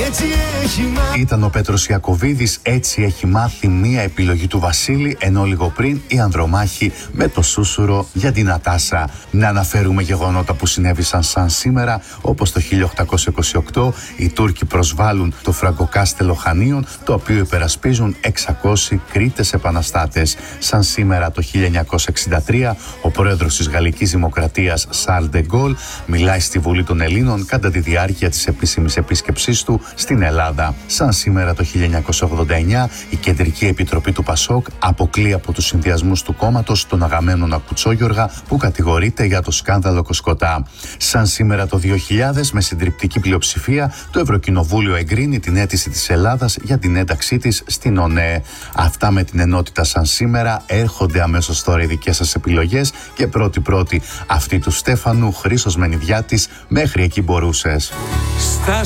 έτσι έχει μάθει. Ήταν ο Πέτρος Ιακωβίδης, έτσι έχει μάθει, μία επιλογή του Βασίλη, ενώ λίγο πριν η Ανδρομάχη με το σούσουρο για την Νατάσα. Να αναφέρουμε γεγονότα που συνέβησαν σαν σήμερα, όπως το 1828 οι Τούρκοι προσβάλλουν το Φραγκοκάστελο Χανίων, το οποίο υπερασπίζουν 600 Κρήτες επαναστάτες. Σαν σήμερα το 1963 ο πρόεδρος της Γαλλικής Δημοκρατίας Σαρλ ντε Γκόλ μιλάει στη Βουλή των Ελλήνων κατά τη διάρκεια της επίσημης επίσκεψής του στην Ελλάδα. Σαν σήμερα το 1989 η Κεντρική Επιτροπή του Πασόκ αποκλεί από τους συνδυασμούς του κόμματος τον Αγαμένονα Κουτσόγιοργα, που κατηγορείται για το σκάνδαλο Κοσκοτά. Σαν σήμερα το 2000 με συντριπτική πλειοψηφία το Ευρωκοινοβούλιο εγκρίνει την αίτηση της Ελλάδας για την ένταξή της στην ΟΝΕ. Αυτά με την ενότητα σαν σήμερα. Έρχονται αμέσως τώρα οι δικές σας επιλογές και πρώτη αυτή του Στέφανου, Χρήστος Μενιδιάτης, μέχρι εκεί μπορούσες.